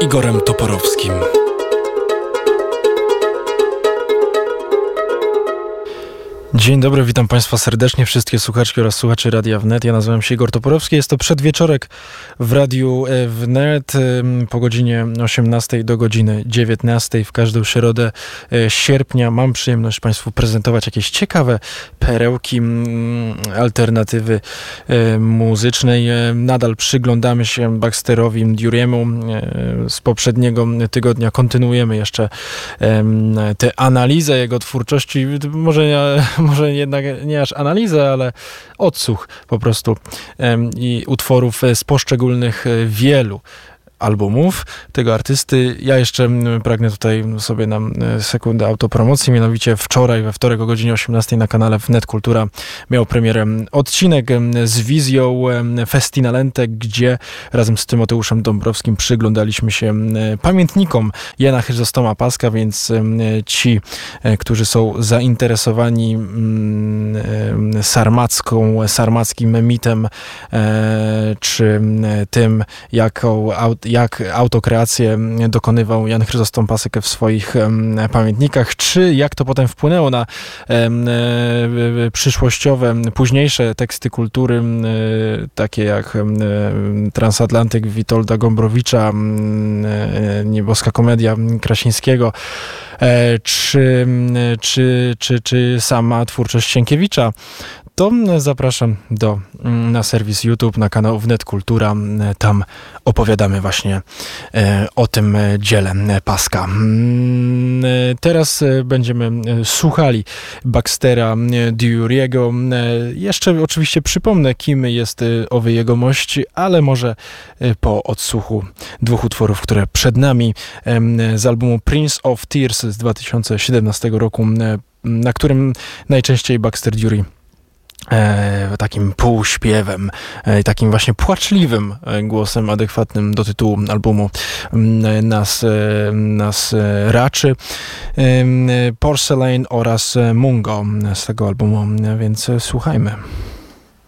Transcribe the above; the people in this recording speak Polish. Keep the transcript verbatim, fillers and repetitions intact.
Igorem Toporowskim. Dzień dobry, witam Państwa serdecznie, wszystkie słuchaczki oraz słuchaczy Radia Wnet. Ja nazywam się Igor Toporowski. Jest to przedwieczorek w Radiu Wnet po godzinie osiemnastej do godziny dziewiętnastej w każdą środę sierpnia. Mam przyjemność Państwu prezentować jakieś ciekawe perełki, alternatywy muzycznej. Nadal przyglądamy się Baxterowi Duriemu. Z poprzedniego tygodnia kontynuujemy jeszcze tę analizę jego twórczości. Może ja Może jednak nie aż analizę, ale odsłuch po prostu i utworów z poszczególnych wielu albumów tego artysty. Ja jeszcze pragnę tutaj sobie na sekundę autopromocji, mianowicie wczoraj, we wtorek o godzinie osiemnastej na kanale Wnet Kultura miał premierę odcinek z wizją Festinalente, gdzie razem z Tymoteuszem Dąbrowskim przyglądaliśmy się pamiętnikom Jana Chryzostoma Paska, więc ci, którzy są zainteresowani sarmacką, sarmackim mitem, czy tym, jaką jak autokreację dokonywał Jan Chryzostom Pasek w swoich um, pamiętnikach, czy jak to potem wpłynęło na um, e, przyszłościowe, późniejsze teksty kultury, um, takie jak um, Transatlantyk Witolda Gombrowicza, um, e, Nieboska Komedia Krasińskiego, e, czy, czy, czy, czy sama twórczość Sienkiewicza. To zapraszam do, na serwis YouTube, na kanał Wnet Kultura. Tam opowiadamy właśnie o tym dziele Paska. Teraz będziemy słuchali Baxtera Duriego. Jeszcze oczywiście przypomnę, kim jest owy jegomość, ale może po odsłuchu dwóch utworów, które przed nami, z albumu Prince of Tears z dwa tysiące siedemnastego roku, na którym najczęściej Baxter Dury E, takim półśpiewem, e, takim właśnie płaczliwym głosem adekwatnym do tytułu albumu e, nas, e, nas e, raczy. E, Porcelain oraz Mungo z tego albumu, więc słuchajmy.